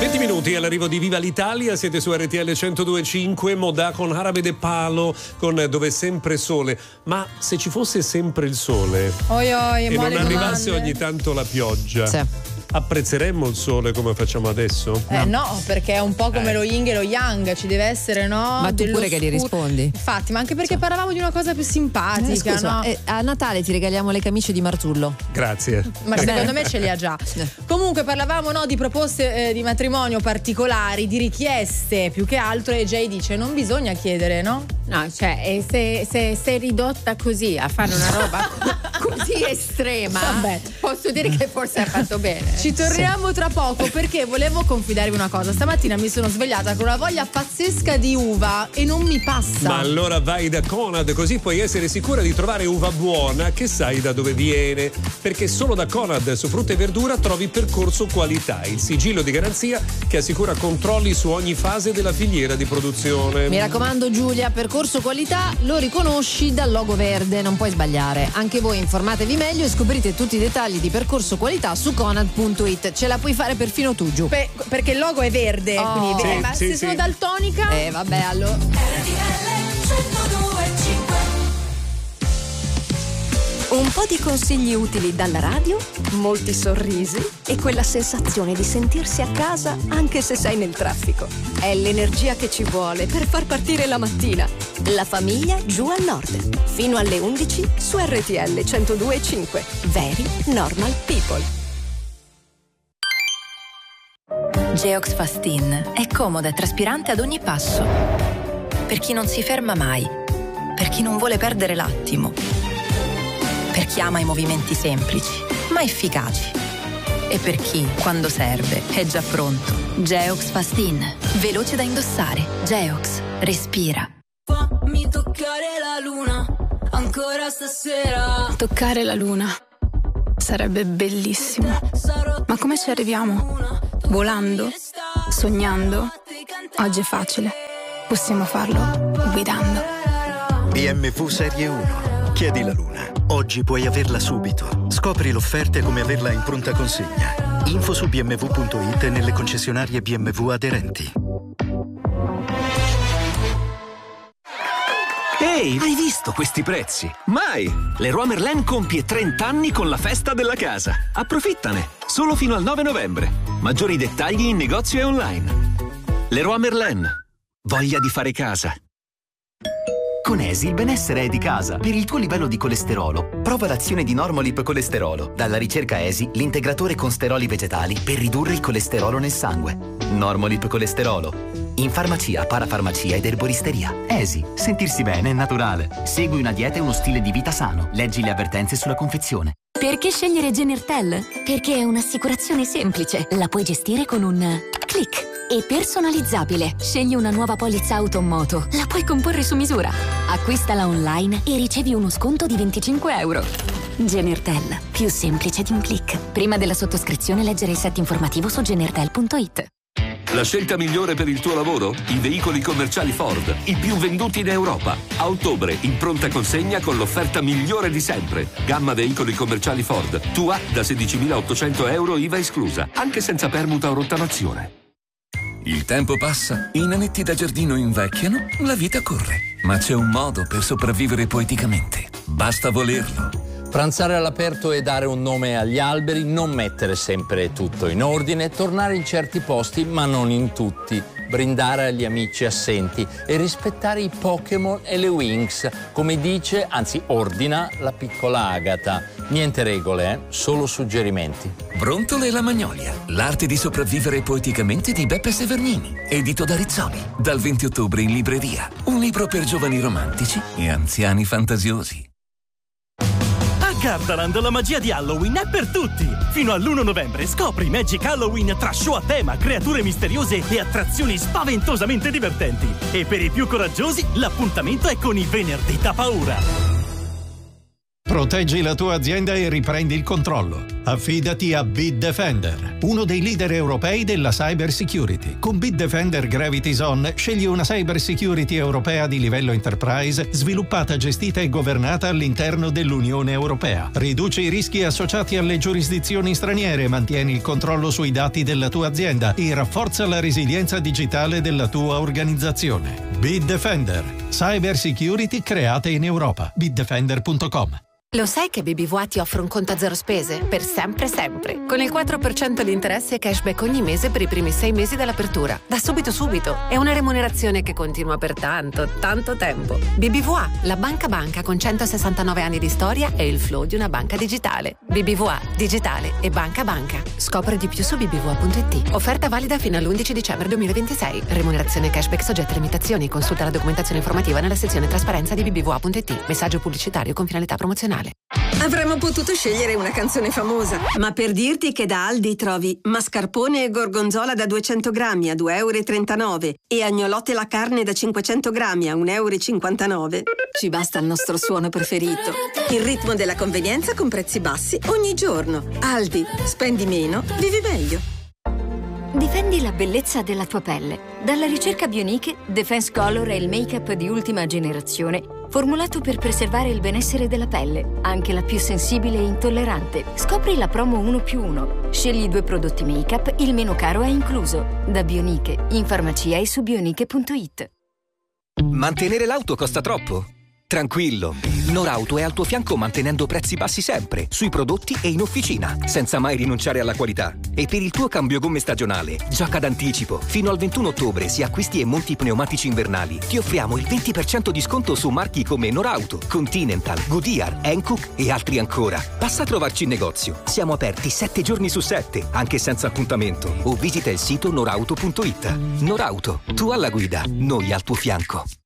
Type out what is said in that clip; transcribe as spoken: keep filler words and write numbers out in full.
venti minuti all'arrivo di Viva l'Italia, siete su R T L centodue e cinque, Modà con Arabe de Palo, con Dove sempre sole. Ma se ci fosse sempre il sole oi, oi, e non arrivasse domande. Ogni tanto la pioggia, sì. apprezzeremmo il sole come facciamo adesso? Eh no, no perché è un po' come eh. lo yin e lo yang, ci deve essere, no? Ma tu pure scur- che gli rispondi. Infatti, ma anche perché sì. parlavamo di una cosa più simpatica, eh, scusa, no? eh, a Natale ti regaliamo le camicie di Marzullo. Grazie. Ma secondo me ce li ha già. Comunque parlavamo, no, di proposte eh, di matrimonio particolari, di richieste più che altro, e Jay dice non bisogna chiedere, no? No, cioè se, se sei ridotta così a fare una roba così estrema, vabbè, posso dire che forse hai fatto bene. Ci torniamo sì. tra poco, perché volevo confidarvi una cosa. Stamattina mi sono svegliata con una voglia pazzesca di uva e non mi passa. Ma allora vai da Conad, così puoi essere sicura di trovare uva buona che sai da dove viene, perché solo da Conad su frutta e verdura trovi Percorso Qualità, il sigillo di garanzia che assicura controlli su ogni fase della filiera di produzione. Mi raccomando Giulia, Percorso Qualità lo riconosci dal logo verde, non puoi sbagliare. Anche voi informatevi meglio e scoprite tutti i dettagli di Percorso Qualità su conad punto it. Ce la puoi fare perfino tu, Giù. Pe- perché il logo è verde, oh. quindi sì, eh, ma sì, se sì. sono daltonica? Eh vabbè, allora. Un po' di consigli utili dalla radio, molti sorrisi e quella sensazione di sentirsi a casa anche se sei nel traffico. È l'energia che ci vuole per far partire la mattina. La famiglia giù al nord. Fino alle undici su R T L centodue e cinque. Very Normal People. Geox Fastin è comoda e traspirante ad ogni passo. Per chi non si ferma mai. Per chi non vuole perdere l'attimo. Per chi ama i movimenti semplici, ma efficaci. E per chi, quando serve, è già pronto. Geox Fastin. Veloce da indossare. Geox. Respira. Fammi toccare la luna, ancora stasera. Toccare la luna. Sarebbe bellissimo. Ma come ci arriviamo? Volando? Sognando? Oggi è facile. Possiamo farlo guidando. B M W Serie uno. Chiedi la luna. Oggi puoi averla subito. Scopri l'offerta e come averla in pronta consegna. Info su b m w punto it e nelle concessionarie B M W aderenti. Ehi, hai visto questi prezzi? Mai! Leroy Merlin compie trenta anni con la festa della casa. Approfittane! Solo fino al nove novembre. Maggiori dettagli in negozio e online. Leroy Merlin. Voglia di fare casa. Con Esi il benessere è di casa. Per il tuo livello di colesterolo, prova l'azione di Normolip Colesterolo. Dalla ricerca Esi, l'integratore con steroli vegetali per ridurre il colesterolo nel sangue. Normolip Colesterolo. In farmacia, parafarmacia ed erboristeria. Esi, sentirsi bene è naturale. Segui una dieta e uno stile di vita sano. Leggi le avvertenze sulla confezione. Perché scegliere Genertel? Perché è un'assicurazione semplice. La puoi gestire con un click. E personalizzabile. Scegli una nuova polizza auto o moto. La puoi comporre su misura. Acquistala online e ricevi uno sconto di venticinque euro. Genertel. Più semplice di un click. Prima della sottoscrizione leggere il set informativo su genertel punto it. La scelta migliore per il tuo lavoro? I veicoli commerciali Ford, i più venduti in Europa. A ottobre, in pronta consegna con l'offerta migliore di sempre. Gamma veicoli commerciali Ford, tua da sedicimilaottocento euro I V A esclusa, anche senza permuta o rottamazione. Il tempo passa, i nanetti da giardino invecchiano, la vita corre. Ma c'è un modo per sopravvivere poeticamente. Basta volerlo. Pranzare all'aperto e dare un nome agli alberi, non mettere sempre tutto in ordine, tornare in certi posti ma non in tutti, brindare agli amici assenti e rispettare i Pokémon e le Winx, come dice, anzi ordina la piccola Agata. Niente regole, eh? Solo suggerimenti. Brontole e la Magnolia, l'arte di sopravvivere poeticamente di Beppe Severnini, edito da Rizzoli, dal venti ottobre in libreria. Un libro per giovani romantici e anziani fantasiosi. Gardaland, la magia di Halloween è per tutti! Fino all'primo novembre scopri Magic Halloween tra show a tema, creature misteriose e attrazioni spaventosamente divertenti. E per i più coraggiosi, l'appuntamento è con i venerdì da paura. Proteggi la tua azienda e riprendi il controllo. Affidati a Bitdefender, uno dei leader europei della cyber security. Con Bitdefender Gravity Zone scegli una cyber security europea di livello enterprise, sviluppata, gestita e governata all'interno dell'Unione Europea. Riduci i rischi associati alle giurisdizioni straniere, mantieni il controllo sui dati della tua azienda e rafforza la resilienza digitale della tua organizzazione. Bitdefender, cyber security create in Europa. bitdefender punto com. Lo sai che B B V A ti offre un conto a zero spese? Per sempre sempre. Con il quattro per cento di interessi e cashback ogni mese per i primi sei mesi dall'apertura. Da subito subito. È una remunerazione che continua per tanto, tanto tempo. B B V A, la banca banca con centosessantanove anni di storia e il flow di una banca digitale. B B V A, digitale e banca banca. Scopri di più su b b v a punto i t. Offerta valida fino all'undici dicembre duemilaventisei. Remunerazione cashback soggetta a limitazioni. Consulta la documentazione informativa nella sezione trasparenza di b b v a punto i t. Messaggio pubblicitario con finalità promozionale. Avremmo potuto scegliere una canzone famosa, ma per dirti che da Aldi trovi mascarpone e gorgonzola da duecento grammi a due e trentanove euro e agnolotte la carne da cinquecento grammi a un euro e cinquantanove, ci basta il nostro suono preferito. Il ritmo della convenienza con prezzi bassi ogni giorno. Aldi, spendi meno, vivi meglio. Difendi la bellezza della tua pelle. Dalla ricerca Bioniche, Defense Color è il make-up di ultima generazione, formulato per preservare il benessere della pelle, anche la più sensibile e intollerante. Scopri la promo uno più uno. Scegli due prodotti make-up, il meno caro è incluso. Da Bioniche, in farmacia e su bioniche punto it. Mantenere l'auto costa troppo? Tranquillo, Norauto è al tuo fianco mantenendo prezzi bassi sempre, sui prodotti e in officina, senza mai rinunciare alla qualità. E per il tuo cambio gomme stagionale, gioca d'anticipo. Fino al ventuno ottobre, se acquisti e monti pneumatici invernali, ti offriamo il venti per cento di sconto su marchi come Norauto, Continental, Goodyear, Hankook e altri ancora. Passa a trovarci in negozio. Siamo aperti sette giorni su sette, anche senza appuntamento. O visita il sito norauto punto it. Norauto, tu alla guida, noi al tuo fianco.